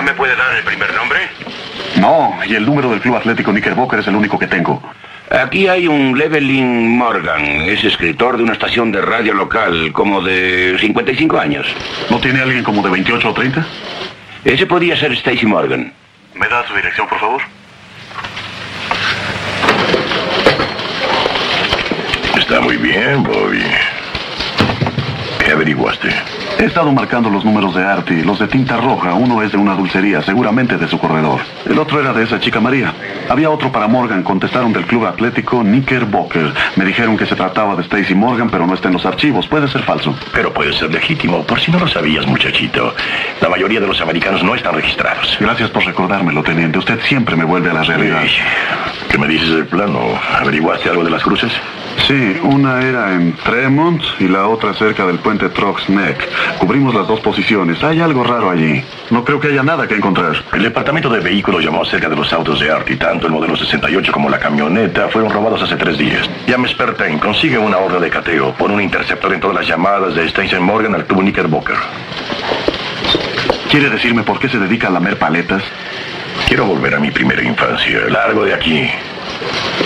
me puede dar el primer nombre? No, y el número del Club Atlético Knickerbocker es el único que tengo. Aquí hay un Llewellyn Morgan. Es escritor de una estación de radio local, como de 55 años. ¿No tiene alguien como de 28 o 30? Ese podría ser Stacy Morgan. ¿Me da su dirección, por favor? Está muy bien, Bobby. ¿Qué averiguaste? He estado marcando los números de Artie, los de tinta roja. Uno es de una dulcería, seguramente de su corredor. El otro era de esa chica María. Había otro para Morgan, contestaron del Club Atlético Knickerbocker. Me dijeron que se trataba de Stacy Morgan, pero no está en los archivos. Puede ser falso. Pero puede ser legítimo, por si no lo sabías, muchachito. La mayoría de los americanos no están registrados. Gracias por recordármelo, teniente. Usted siempre me vuelve a la realidad. ¿Qué me dices del plano? ¿Averiguaste algo de las cruces? Sí, una era en Tremont y la otra cerca del puente Trucks Neck. Cubrimos las dos posiciones. Hay algo raro allí. No creo que haya nada que encontrar. El departamento de vehículos llamó acerca de los autos de Artie. Tanto el modelo 68 como la camioneta fueron robados hace 3 días. Llame Spertain, consigue una orden de cateo. Pon un interceptor en todas las llamadas de Stacy Morgan al Club Knickerbocker. ¿Quiere decirme por qué se dedica a lamer paletas? Quiero volver a mi primera infancia. Largo de aquí.